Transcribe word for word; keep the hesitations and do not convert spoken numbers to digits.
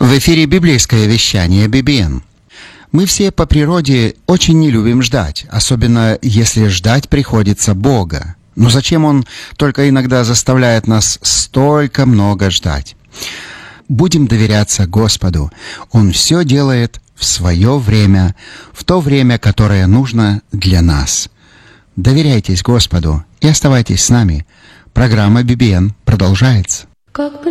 В эфире библейское вещание би би эн. Мы все по природе очень не любим ждать, особенно если ждать приходится Бога. Но зачем Он только иногда заставляет нас столько много ждать? Будем доверяться Господу. Он все делает в свое время, в то время, которое нужно для нас. Доверяйтесь Господу и оставайтесь с нами. Программа би би эн продолжается.